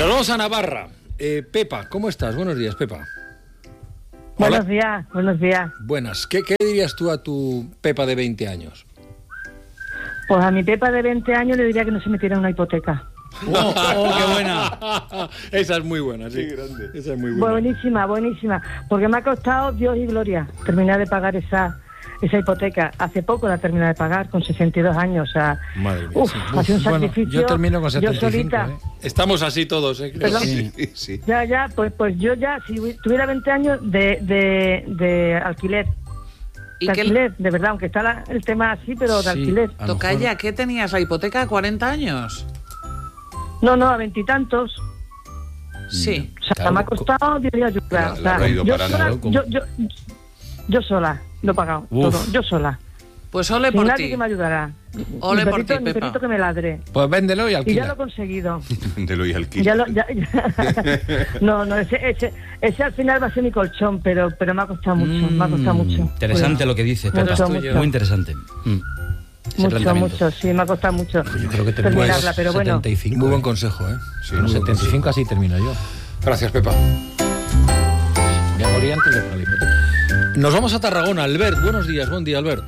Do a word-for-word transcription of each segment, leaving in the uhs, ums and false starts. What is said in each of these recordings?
Nos vamos a Navarra. Eh, Pepa, ¿cómo estás? Buenos días, Pepa. Buenos Hola. días, buenos días. Buenas. ¿Qué, ¿Qué dirías tú a tu Pepa de veinte años? Pues a mi Pepa de veinte años le diría que no se metiera en una hipoteca. ¡Oh, oh, qué buena! Esa es muy buena, sí. Qué grande. Esa es muy buena. Buenísima, buenísima. Porque me ha costado Dios y gloria terminar de pagar esa esa hipoteca. Hace poco la terminé de pagar, con sesenta y dos años. O sea, madre mía, uf, sí. ha sido un Bueno, sacrificio. yo termino con setenta y cinco, yo solita. ¿eh? Estamos así todos, ¿eh? Creo. ¿Perdón? Sí, sí. Ya, ya, pues pues yo ya, si tuviera veinte años de, de, de alquiler. ¿Y De qué alquiler, de verdad, aunque está la- el tema así, pero de Sí. alquiler. A lo Tocaya, mejor- ¿qué tenías? ¿La hipoteca a cuarenta años? No, no, a veintitantos. Sí. O sea, Claro, me ha costado Dios y ayuda. La- O la sea, ha ido yo, parando, sola, ¿no? Como- yo, yo, yo sola lo he pagado Uf. todo, yo sola. Pues ole Sin por nadie ti. que me ayudara. Ole mi por perrito, ti, mi Pepa. perrito que me ladre. Pues véndelo y Y ya lo he alquila. conseguido. De lo y alquiler. Ya lo, ya, ya. No, no, ese, ese, ese al final va a ser mi colchón, pero, pero me ha costado mucho, me ha costado mucho. Interesante lo que dice, Pepa. Mucho, mucho. Muy interesante. Mm. Ese Mucho, planteamiento. mucho, sí, me ha costado mucho Yo creo que terminarla, terminas pero bueno. setenta y cinco. Muy buen ¿eh? consejo, ¿eh? Sí, Con muy buen setenta y cinco así termino yo. Gracias, Pepa. Me morí antes de pagar la hipoteca. Nos vamos a Tarragona. Albert, buenos días. Buen día, Albert.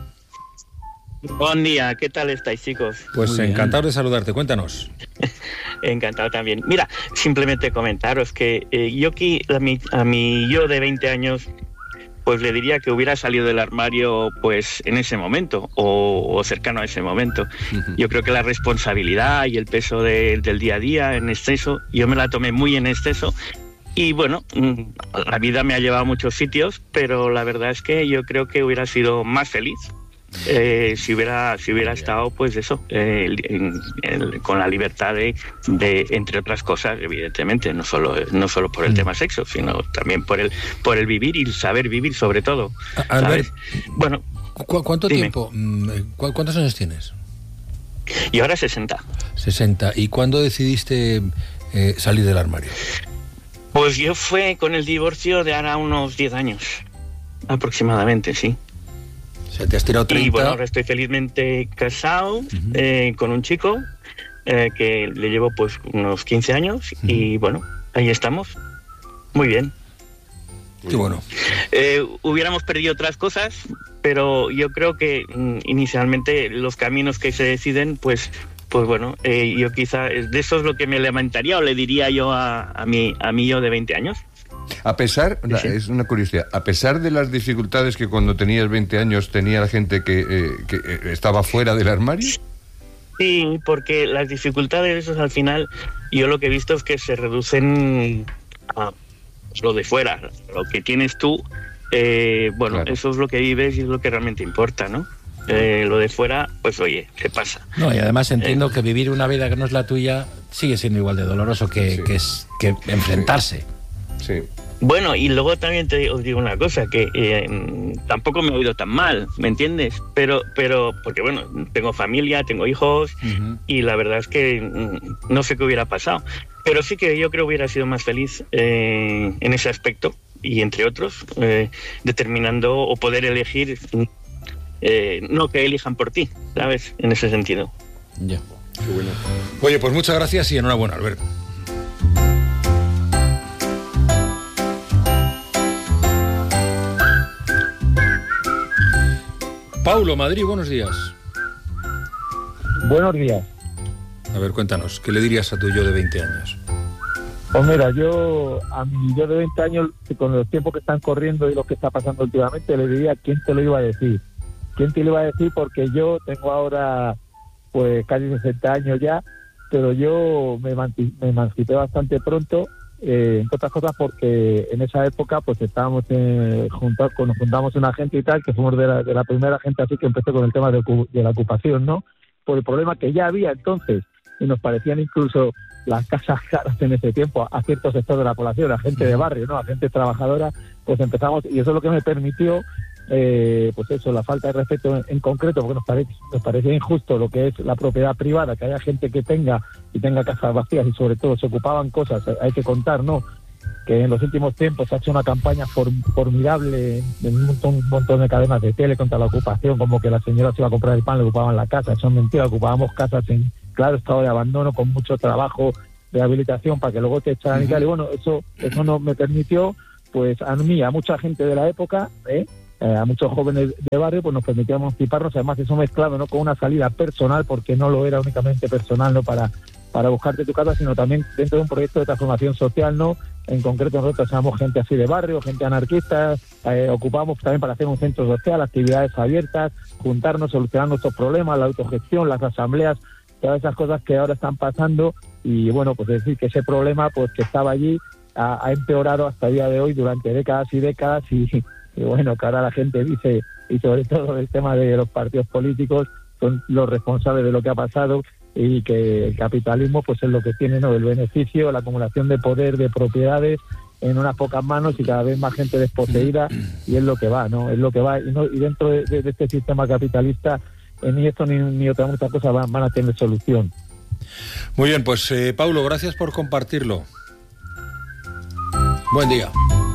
Buen día, ¿qué tal estáis, chicos? Pues Muy bien. encantado de saludarte. Cuéntanos. Encantado también. Mira, simplemente comentaros que eh, yo aquí, a mi, a mi yo de veinte años, pues le diría que hubiera salido del armario pues en ese momento o, o cercano a ese momento. Yo creo que la responsabilidad y el peso de- del día a día en exceso, yo me la tomé muy en exceso. Y bueno, mm, la vida me ha llevado a muchos sitios, pero la verdad es que yo creo que hubiera sido más feliz eh, si hubiera si hubiera estado, pues eso, eh, en- en- con la libertad de, de, entre otras cosas, evidentemente, no solo no solo por el tema sexo, sino también por el por el vivir y el saber vivir, sobre todo. A- Albert, ¿sabes? Bueno, ¿cu- ¿cuánto Dime. tiempo? mm, cu- ¿Cuántos años tienes? y ahora sesenta. sesenta. ¿Y cuándo decidiste eh, salir del armario? Pues yo fue con el divorcio de ahora unos diez años, aproximadamente, sí. O sea, te has tirado treinta. Y bueno, ahora estoy felizmente casado eh, con un chico eh, que le llevo pues unos quince años y bueno, ahí estamos. Muy bien. Qué bueno. Eh, hubiéramos perdido otras cosas, pero yo creo que mm, inicialmente los caminos que se deciden, pues pues bueno, eh, yo quizá eh, de eso es lo que me lamentaría o le diría yo a, a mi a mí yo de veinte años. A pesar, la- Sí. es una curiosidad, a pesar de las dificultades que cuando tenías veinte años tenía la gente que, eh, que eh, estaba fuera del armario. Sí, porque las dificultades al final, yo lo que he visto es que se reducen a lo de fuera, lo que tienes tú, eh, bueno, Claro. eso es lo que vives y es lo que realmente importa, ¿no? Eh, lo de fuera, pues oye, ¿qué pasa? No, y además entiendo que vivir una vida que no es la tuya sigue siendo igual de doloroso que, Sí. que, es, que enfrentarse. Sí. Bueno, y luego también te os digo una cosa, que eh, tampoco me he oído tan mal, ¿me entiendes? Pero, pero porque bueno, tengo familia, tengo hijos, Ujú. y la verdad es que mm, no sé qué hubiera pasado. Pero sí que yo creo que hubiera sido más feliz eh, en ese aspecto, y entre otros, eh, determinando o poder elegir, eh, no que elijan por ti, ¿sabes? En ese sentido. Ya. Oye, pues muchas gracias y enhorabuena, Albert. Paulo, Madrid, buenos días. Buenos días. A ver, cuéntanos, ¿qué le dirías a tu yo de veinte años? Pues mira, yo a mi yo de veinte años, con los tiempos que están corriendo y lo que está pasando últimamente, le diría quién te lo iba a decir. ¿Quién te lo iba a decir? Porque yo tengo ahora pues casi sesenta años ya, pero yo me, emanci- me emancipé bastante pronto, eh, entre otras cosas porque en esa época pues estábamos eh, juntados, con- nos juntamos una gente y tal, que fuimos de la, de la primera gente así que empezó con el tema de, ocu- de la ocupación, ¿no? Por el problema que ya había entonces, y nos parecían incluso las casas caras en ese tiempo a cierto sector de la población, a gente de barrio, ¿no? A gente trabajadora, pues empezamos, y eso es lo que me permitió, eh, pues eso, la falta de respeto en, en concreto, porque nos parece, nos parecía injusto lo que es la propiedad privada, que haya gente que tenga y tenga casas vacías y sobre todo se ocupaban cosas, hay que contar, ¿no? Que en los últimos tiempos se ha hecho una campaña form- formidable en un montón, un montón de cadenas de tele contra la ocupación, como que la señora se iba a comprar el pan, le ocupaban la casa, eso es mentira, ocupábamos casas en claro estado de abandono, con mucho trabajo rehabilitación para que luego te echaran y tal, y bueno, eso, eso no me permitió, pues a mí, a mucha gente de la época, ¿eh? Eh, a muchos jóvenes de barrio, pues nos permitía emanciparnos, además eso mezclado, ¿no?, con una salida personal, porque no lo era únicamente personal, no para, para buscarte tu casa, sino también dentro de un proyecto de transformación social, ¿no? En concreto nosotros somos gente así de barrio, gente anarquista, eh, ocupamos también para hacer un centro social, actividades abiertas, juntarnos, solucionar nuestros problemas, la autogestión, las asambleas, todas esas cosas que ahora están pasando, y bueno, pues decir que ese problema pues que estaba allí ha, ha empeorado hasta el día de hoy durante décadas y décadas, y, y bueno, que ahora la gente dice, y sobre todo el tema de los partidos políticos son los responsables de lo que ha pasado, y que el capitalismo pues es lo que tiene, ¿no?, el beneficio, la acumulación de poder, de propiedades en unas pocas manos y cada vez más gente desposeída, y es lo que va, ¿no? Es lo que va, y, no, y dentro de, de, de este sistema capitalista eh, ni esto ni, ni otras muchas cosas van, van a tener solución. Muy bien, pues eh, Paulo, gracias por compartirlo. Buen día.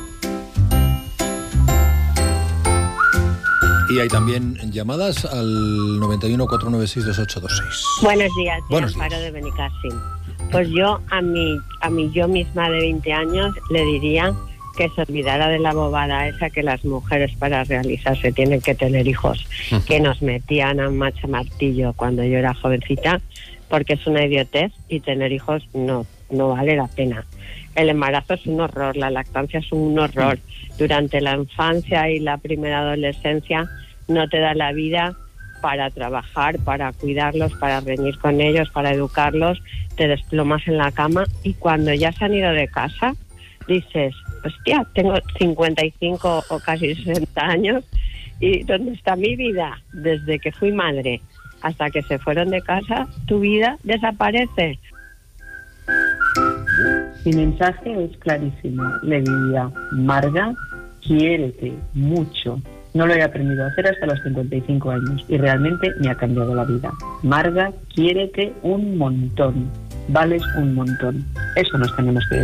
Y hay también llamadas al noventa y uno, cuatrocientos noventa y seis, veintiocho veintiséis. Buenos días, Buenos Amparo días. de Benicassim. Pues yo a mi, a mi yo misma de veinte años le diría que se olvidara de la bobada esa que las mujeres para realizarse tienen que tener hijos, que nos metían a macha martillo cuando yo era jovencita, porque es una idiotez y tener hijos no, no vale la pena. El embarazo es un horror, la lactancia es un horror. Durante la infancia y la primera adolescencia no te da la vida para trabajar, para cuidarlos, para venir con ellos, para educarlos, te desplomas en la cama y cuando ya se han ido de casa dices, hostia, tengo cincuenta y cinco o casi sesenta años y ¿dónde está mi vida? Desde que fui madre hasta que se fueron de casa, tu vida desaparece. Mi mensaje es clarísimo. Le diría, Marga, quiérete mucho. No lo he aprendido a hacer hasta los cincuenta y cinco años y realmente me ha cambiado la vida. Marga, quiérete un montón. Vales un montón. Eso nos tenemos que